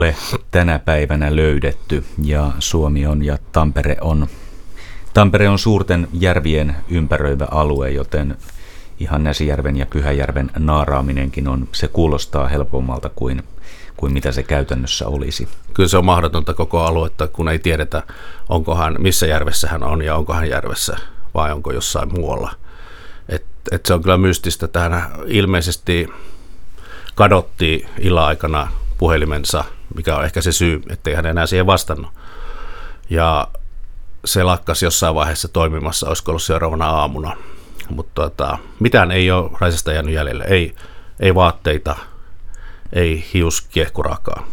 ole tänä päivänä löydetty ja Suomi on ja Tampere on suurten järvien ympäröivä alue, joten ihan Näsijärven ja Pyhäjärven naaraaminenkin se kuulostaa helpommalta kuin mitä se käytännössä olisi. Kyllä se on mahdotonta koko aluetta, kun ei tiedetä, missä järvessä hän on ja onko hän järvessä vai onko jossain muualla. Et se on kyllä mystistä. Tähän ilmeisesti kadotti illan aikana puhelimensa, mikä on ehkä se syy, ettei hän enää siihen vastannut. Ja se lakkasi jossain vaiheessa toimimassa, olisiko ollut seuraavana aamuna. Mutta mitään ei ole Raisasta jäänyt jäljelle. Ei vaatteita, ei hiuskiehkurakaa.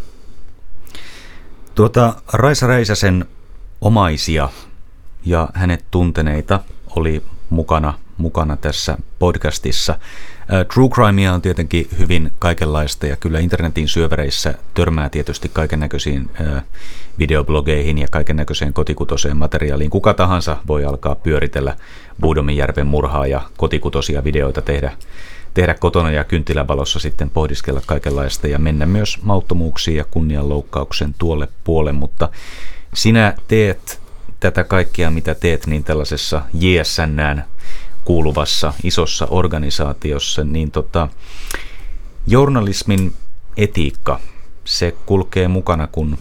Raisa Räisäsen omaisia ja hänet tunteneita oli mukana tässä podcastissa. True crimea on tietenkin hyvin kaikenlaista ja kyllä internetin syövereissä törmää tietysti kaikennäköisiin videoblogeihin ja kaikennäköiseen kotikutoseen materiaaliin. Kuka tahansa voi alkaa pyöritellä Buudominjärven murhaa ja kotikutosia videoita tehdä kotona ja kynttilävalossa sitten pohdiskella kaikenlaista ja mennä myös mauttomuuksiin ja kunnianloukkauksen tuolle puolelle, mutta sinä teet tätä kaikkea, mitä teet, niin tällaisessa JSN:ään kuuluvassa isossa organisaatiossa, niin journalismin etiikka, se kulkee mukana, kun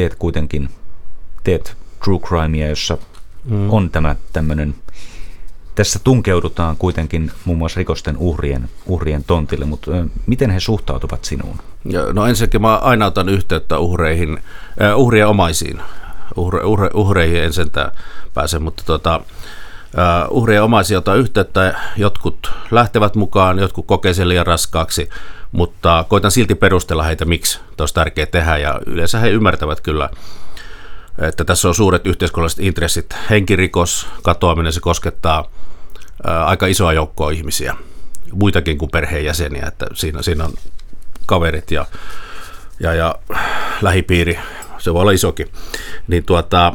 teet true crimea, jossa on tämä tämmöinen, tässä tunkeudutaan kuitenkin muun muassa rikosten uhrien tontille, mutta miten he suhtautuvat sinuun? No ensinnäkin mä aina otan yhteyttä uhrien omaisiin. Uhreihin en sentään pääse, mutta uhrien omaisia ottaa yhteyttä, jotkut lähtevät mukaan, jotkut kokee sen liian raskaaksi, mutta koitan silti perustella heitä, miksi tämä olisi tärkeää tehdä, ja yleensä he ymmärtävät kyllä, että tässä on suuret yhteiskunnalliset intressit. Henkirikos, katoaminen, se koskettaa aika isoa joukkoa ihmisiä, muitakin kuin perheenjäseniä, että siinä on kaverit ja lähipiiri, se voi olla isokin, niin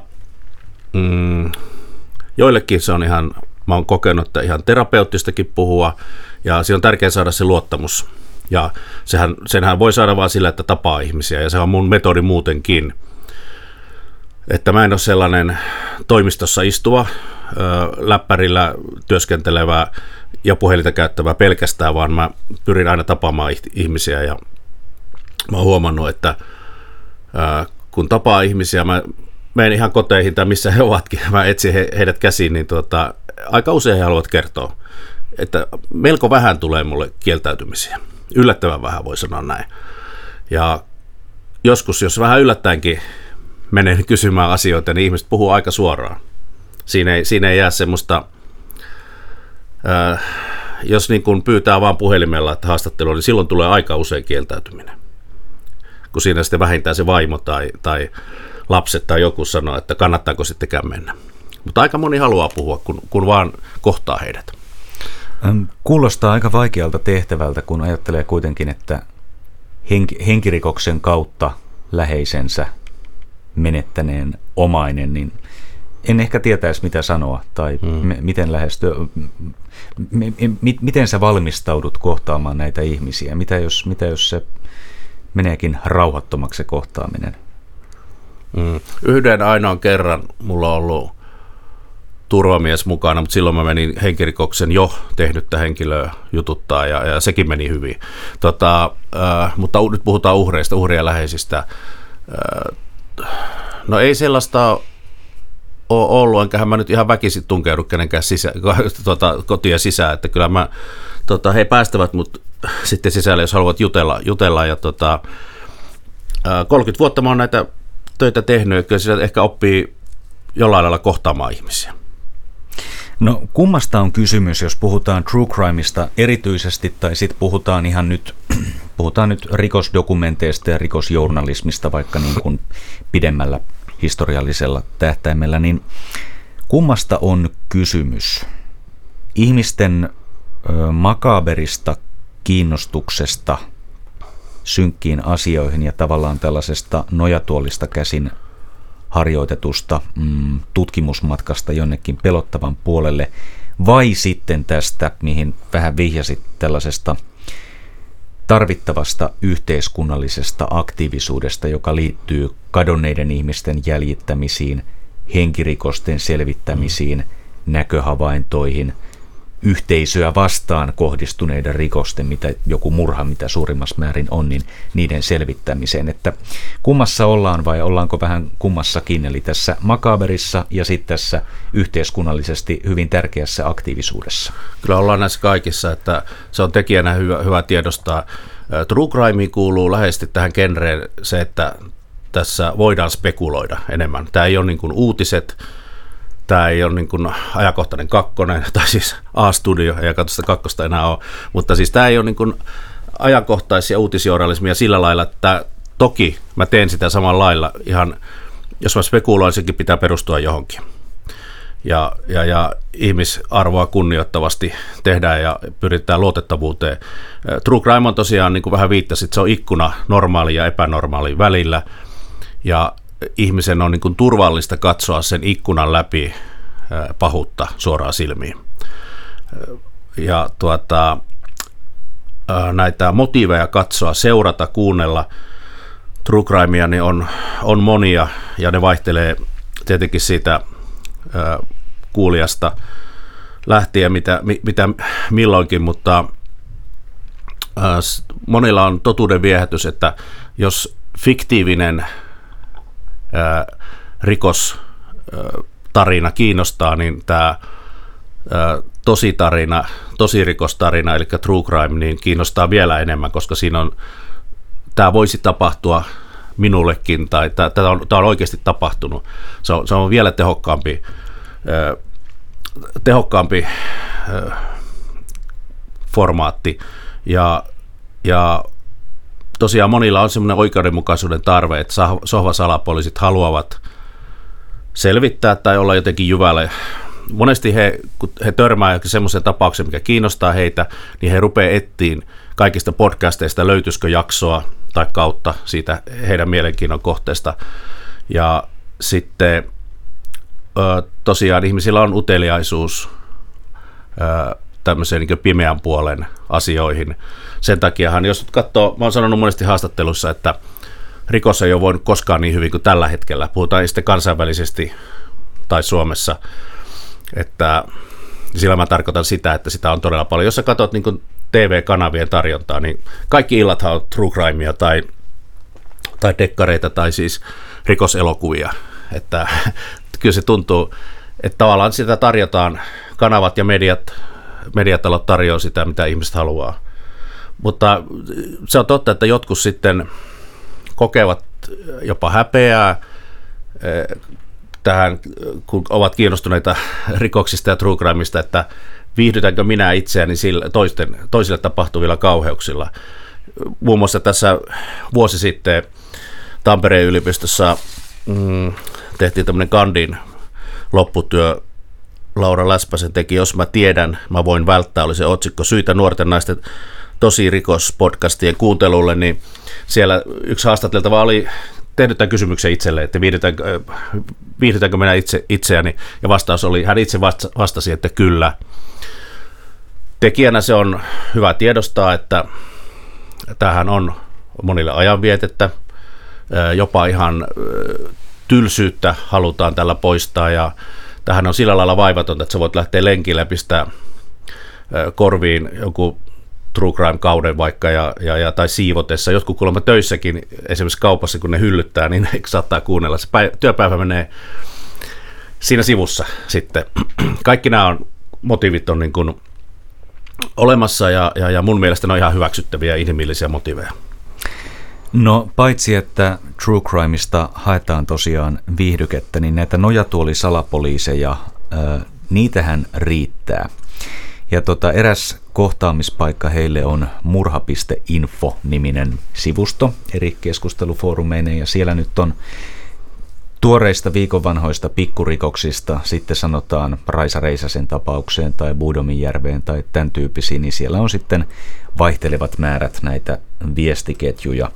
joillekin se on mä oon kokenut, että ihan terapeuttistakin puhua, ja se on tärkeää saada se luottamus, ja senhän voi saada vaan sillä, että tapaa ihmisiä, ja se on mun metodi muutenkin, että mä en ole sellainen toimistossa istuva, läppärillä työskentelevä ja puhelinta käyttävä pelkästään, vaan mä pyrin aina tapaamaan ihmisiä, ja mä oon huomannut, että kun tapaa ihmisiä, mä menen ihan koteihin tai missä he ovatkin, mä etsin heidät käsiin, niin aika usein he haluavat kertoa, että melko vähän tulee mulle kieltäytymisiä. Yllättävän vähän, voi sanoa näin. Ja joskus, jos vähän yllättäenkin menen kysymään asioita, niin ihmiset puhuu aika suoraan. Siinä ei jää semmoista, jos niin kun pyytää vaan puhelimella että haastattelua, niin silloin tulee aika usein kieltäytyminen. Kun siinä sitten vähintään se vaimo tai lapset tai joku sanoo, että kannattaako sittenkään mennä. Mutta aika moni haluaa puhua, kun vaan kohtaa heidät. Kuulostaa aika vaikealta tehtävältä, kun ajattelee kuitenkin, että henkirikoksen kautta läheisensä menettäneen omainen, niin en ehkä tietäisi mitä sanoa tai miten lähestyä. Miten sä valmistaudut kohtaamaan näitä ihmisiä? Mitä jos se meneekin rauhattomaksi se kohtaaminen? Yhden ainoan kerran mulla on ollut turvamies mukana, mutta silloin mä menin henkirikoksen jo tehnyttä henkilöä jututtaa ja sekin meni hyvin. Mutta nyt puhutaan uhreista, uhrien läheisistä. No ei sellaista ole ollut, enköhän mä nyt ihan väkisin tunkeudu kenenkään kotia sisään, että kyllä he päästävät mut sitten sisälle, jos haluavat jutella ja 30 vuotta mä oon näitä töitä tehnyt, ja kyllä sitä ehkä oppii jollain lailla kohtaamaan ihmisiä. No kummasta on kysymys, jos puhutaan true crimeista erityisesti, tai sitten puhutaan nyt rikosdokumenteista ja rikosjournalismista vaikka niin kuin pidemmällä historiallisella tähtäimellä, niin kummasta on kysymys? Ihmisten makaberista kiinnostuksesta synkkiin asioihin ja tavallaan tällaisesta nojatuolista käsin harjoitetusta tutkimusmatkasta jonnekin pelottavan puolelle, vai sitten tästä, mihin vähän vihjasit, tarvittavasta yhteiskunnallisesta aktiivisuudesta, joka liittyy kadonneiden ihmisten jäljittämisiin, henkirikosten selvittämisiin, näköhavaintoihin, yhteisöä vastaan kohdistuneiden rikosten, mitä joku murha, mitä suurimmassa määrin on, niin niiden selvittämiseen. Että kummassa ollaan vai ollaanko vähän kummassakin, eli tässä makaberissa ja sitten tässä yhteiskunnallisesti hyvin tärkeässä aktiivisuudessa. Kyllä ollaan näissä kaikissa, että se on tekijänä hyvä tiedostaa. True crimeen kuuluu läheisesti tähän genreen se, että tässä voidaan spekuloida enemmän. Tämä ei ole niin kuin uutiset, tämä ei ole niin kuin ajankohtainen kakkonen, tai siis A-studio, ei katso sitä kakkosta enää ole, mutta siis tämä ei ole niin kuin ajankohtaisia uutisjournalismia sillä lailla, että toki mä teen sitä samalla lailla, ihan jos mä spekuloin, sekin pitää perustua johonkin. Ja ihmisarvoa kunnioittavasti tehdään ja pyritään luotettavuuteen. True crime on tosiaan, niin kuin vähän viittasit, se on ikkuna normaalin ja epänormaalin välillä, ja ihmisen on niin kuin turvallista katsoa sen ikkunan läpi pahuutta suoraan silmiin. Ja näitä motiiveja katsoa, seurata, kuunnella true crimea niin on monia, ja ne vaihtelee tietenkin siitä kuulijasta lähtien, mitä milloinkin, mutta monilla on totuuden viehätys, että jos fiktiivinen rikostarina kiinnostaa, niin tämä tosirikostarina, eli true crime, niin kiinnostaa vielä enemmän, koska tämä voisi tapahtua minullekin, tai tämä on oikeasti tapahtunut. Se on vielä tehokkaampi formaatti, ja tosiaan monilla on semmoinen oikeudenmukaisuuden tarve, että sohvasalapoliisit haluavat selvittää tai olla jotenkin jyvälle. Monesti kun he törmää semmoisen tapauksen, mikä kiinnostaa heitä, niin he rupeaa etsiin kaikista podcasteista, löytyisikö jaksoa tai kautta siitä heidän mielenkiinnon kohteesta. Ja sitten tosiaan ihmisillä on uteliaisuus tämmöiseen niin pimeän puolen asioihin. Sen takiahan, jos katsoo, mä oon sanonut monesti haastattelussa, että rikos ei ole voinut koskaan niin hyvin kuin tällä hetkellä. Puhutaan sitten kansainvälisesti tai Suomessa, että sillä mä tarkoitan sitä, että sitä on todella paljon. Jos sä katsot niin kuin TV-kanavien tarjontaa, niin kaikki illathan on true crimea tai dekkareita tai siis rikoselokuvia. Että kyllä se tuntuu, että tavallaan sitä tarjotaan, kanavat ja mediatalot tarjoaa sitä, mitä ihmiset haluaa. Mutta se on totta, että jotkut sitten kokevat jopa häpeää tähän, kun ovat kiinnostuneita rikoksista ja true crimeista, että viihdytänkö minä itseäni toisille tapahtuvilla kauheuksilla. Muun muassa tässä vuosi sitten Tampereen yliopistossa tehtiin tämmöinen kandin lopputyö, Laura Läspäsen teki, jos mä tiedän, mä voin välttää, oli se otsikko, syitä nuorten naisten tosirikospodcastien kuuntelulle, niin siellä yksi haastateltava oli tehnyt tämän kysymyksen itselleen, että viihdytänkö minä itseäni, ja vastaus oli, hän itse vastasi, että kyllä. Tekijänä se on hyvä tiedostaa, että tämähän on monille ajanvietettä, jopa ihan tylsyyttä halutaan tällä poistaa, ja tämähän on sillä lailla vaivatonta, että sä voit lähteä lenkille ja pistää korviin joku true crime-kauden vaikka, tai siivotessa. Jotkut kuulemma töissäkin, esimerkiksi kaupassa, kun ne hyllyttää, niin ne saattaa kuunnella. Se työpäivä menee siinä sivussa sitten. Kaikki nämä motiivit on niin kuin olemassa, ja mun mielestä ne on ihan hyväksyttäviä inhimillisiä motiiveja. No paitsi, että true crimeista haetaan tosiaan viihdykettä, niin näitä nojatuolisalapoliiseja, niitähän riittää. Ja eräs kohtaamispaikka heille on murha.info-niminen sivusto eri keskustelufoorumeineen, ja siellä nyt on tuoreista viikonvanhoista pikkurikoksista, sitten sanotaan Raisa Reisäsen tapaukseen tai Buudominjärveen tai tämän tyyppisiin, niin siellä on sitten vaihtelevat määrät näitä viestiketjuja.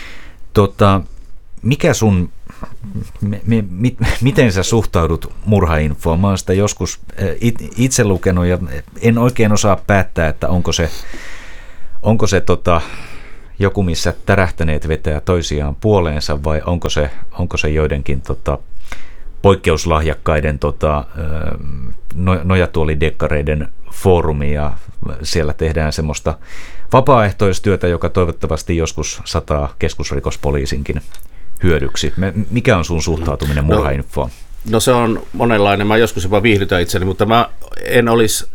Mikä sun, miten sä suhtaudut murhainfoon? Mä oon sitä joskus itse lukenut ja en oikein osaa päättää, että onko se joku, missä tärähtäneet vetää toisiaan puoleensa, vai onko se joidenkin poikkeuslahjakkaiden nojatuolidekkareiden foorumi, ja siellä tehdään semmoista vapaaehtoistyötä, joka toivottavasti joskus sataa keskusrikospoliisinkin hyödyksi. Mikä on sun suhtautuminen murhainfoon? No se on monenlainen. Mä joskus jopa viihdytän itseni, mutta mä en olisi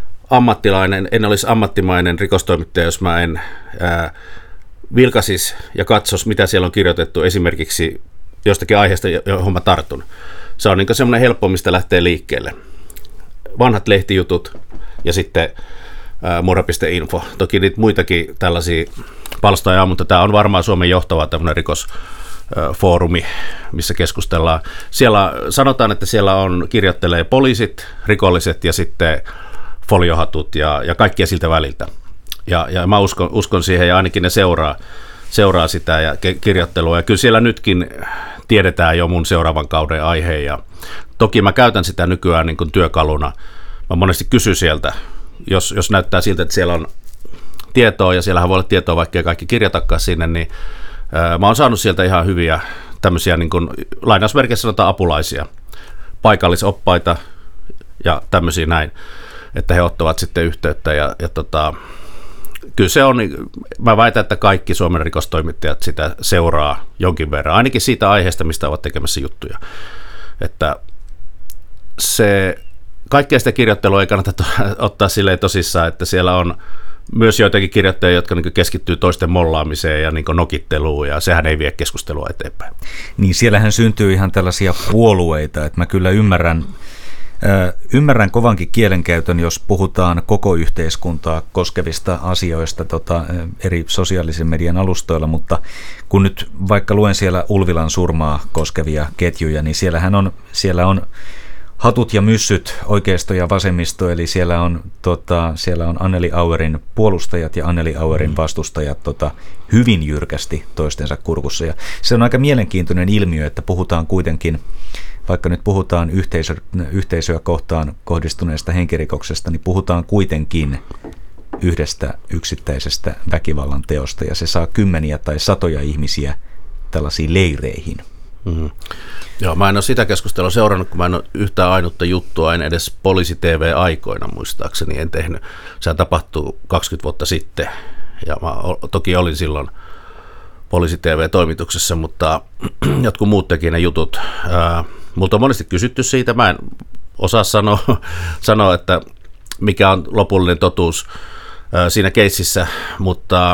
ammattimainen rikostoimittaja, jos mä en vilkasis ja katsos, mitä siellä on kirjoitettu esimerkiksi jostakin aiheesta, johon mä tartun. Se on niin semmoinen helppo, mistä lähtee liikkeelle. Vanhat lehtijutut ja sitten murha.info. Toki niitä muitakin tällaisia palstoja on, mutta tämä on varmaan Suomen johtava tämmöinen rikosfoorumi, missä keskustellaan. Siellä sanotaan, että siellä kirjoittelee poliisit, rikolliset ja sitten foliohatut ja kaikkia siltä väliltä. Ja mä uskon siihen, ja ainakin ne seuraa sitä ja kirjoittelua. Ja kyllä siellä nytkin tiedetään jo mun seuraavan kauden aihe. Ja toki mä käytän sitä nykyään niin kuin työkaluna. Mä monesti kysyn sieltä, jos näyttää siltä, että siellä on tietoa, ja siellähän voi olla tietoa, vaikka ei kaikki kirjatakaan sinne, niin mä oon saanut sieltä ihan hyviä tämmöisiä niin kuin lainausmerkeissä sanotaan apulaisia, paikallisoppaita ja tämmöisiä näin, että he ottavat sitten yhteyttä ja kyllä se on, mä väitän, että kaikki Suomen rikostoimittajat sitä seuraa jonkin verran, ainakin siitä aiheesta, mistä ovat tekemässä juttuja, että se kaikkea sitä kirjoittelua ei kannata ottaa silleen tosissaan, että siellä on myös joitakin kirjoittajia, jotka niin keskittyy toisten mollaamiseen ja niin nokitteluun, ja sehän ei vie keskustelua eteenpäin. Niin siellähän syntyy ihan tällaisia puolueita, että mä kyllä ymmärrän kovankin kielenkäytön, jos puhutaan koko yhteiskuntaa koskevista asioista eri sosiaalisen median alustoilla, mutta kun nyt vaikka luen siellä Ulvilan surmaa koskevia ketjuja, niin siellä on hatut ja myssyt, oikeisto ja vasemmisto, eli siellä on Anneli Auerin puolustajat ja Anneli Auerin vastustajat hyvin jyrkästi toistensa kurkussa. Ja se on aika mielenkiintoinen ilmiö, että puhutaan kuitenkin, vaikka nyt puhutaan yhteisöä kohtaan kohdistuneesta henkirikoksesta, niin puhutaan kuitenkin yhdestä yksittäisestä väkivallan teosta, ja se saa kymmeniä tai satoja ihmisiä tällaisiin leireihin. Mm-hmm. Joo, mä en ole sitä keskustelua seurannut, kun mä en ole yhtään ainutta juttua, en edes Poliisi-TV-aikoina muistaakseni, en tehnyt. Sehän tapahtuu 20 vuotta sitten, ja mä toki olin silloin Poliisi-TV-toimituksessa, mutta jotkut muut teki ne jutut. Multa on monesti kysytty siitä, mä en osaa sanoa, että mikä on lopullinen totuus siinä keississä, mutta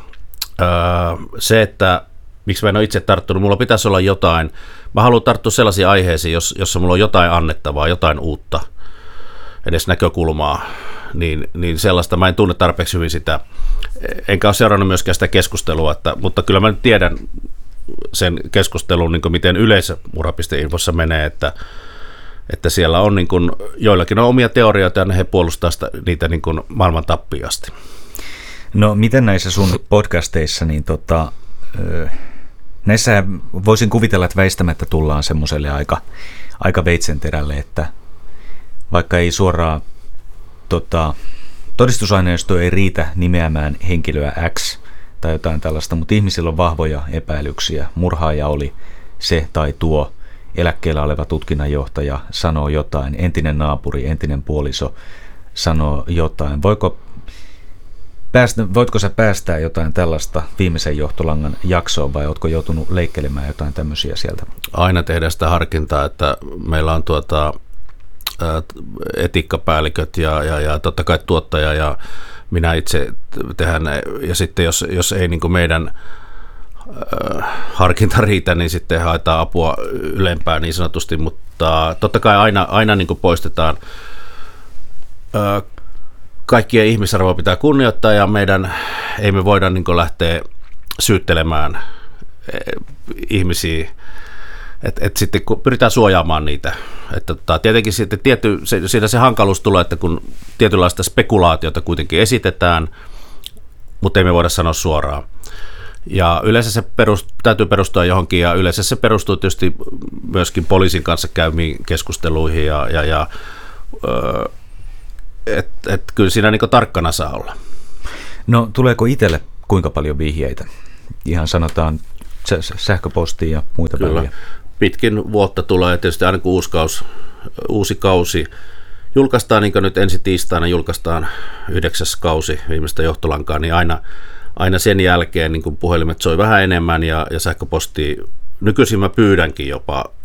se, että miksi mä en ole itse tarttunut, mulla pitäisi olla jotain. Mä haluan tarttua sellaisiin aiheisiin, jossa mulla on jotain annettavaa, jotain uutta, edes näkökulmaa, niin sellaista mä en tunne tarpeeksi hyvin sitä. Enkä ole seurannut myöskään sitä keskustelua, mutta kyllä mä nyt tiedän sen keskustelun, niin miten yleisö murha.infossa menee, että siellä on niin kuin, joillakin on omia teorioita ja he puolustaa niitä niin kuin maailman tappiin asti. No miten näissä sun podcasteissa, niin näissä voisin kuvitella, että väistämättä tullaan semmoiselle aika veitsenterälle, että vaikka ei suoraan todistusaineisto ei riitä nimeämään henkilöä X tai jotain tällaista, mutta ihmisillä on vahvoja epäilyksiä. Murhaaja oli se tai tuo, eläkkeellä oleva tutkinnanjohtaja sanoo jotain, entinen naapuri, entinen puoliso sanoo jotain. Voitko sä päästää jotain tällaista viimeisen johtolangan jaksoon, vai ootko joutunut leikkelemään jotain tämmöisiä sieltä? Aina tehdään sitä harkintaa, että meillä on etiikkapäälliköt ja totta kai tuottaja ja minä itse tehdään, ja sitten jos ei niin kuin meidän harkinta riitä, niin sitten haetaan apua ylempää niin sanotusti, mutta totta kai aina niin kuin poistetaan. Kaikkien ihmisarvoa pitää kunnioittaa ja ei me voida niin kuin lähteä syyttelemään ihmisiä, että sitten kun pyritään suojaamaan niitä. Että tietenkin sitten siitä se hankaluus tulee, että kun tietynlaista spekulaatiota kuitenkin esitetään, mutta ei me voida sanoa suoraan. Ja yleensä se täytyy perustua johonkin, ja yleensä se perustuu tietysti myöskin poliisin kanssa käymiin keskusteluihin, että kyllä siinä niin kuin tarkkana saa olla. No tuleeko itselle kuinka paljon vihjeitä? Ihan sanotaan sähköpostia ja muita väliä. Pitkin vuotta tulee tietysti aina kun uusi kausi julkaistaan, niin kuin nyt ensi tiistaina julkaistaan 9. kausi viimeistä johtolankaa, niin aina sen jälkeen niin kun puhelimet soi vähän enemmän ja sähköpostia, nykyisin mä pyydänkin jopa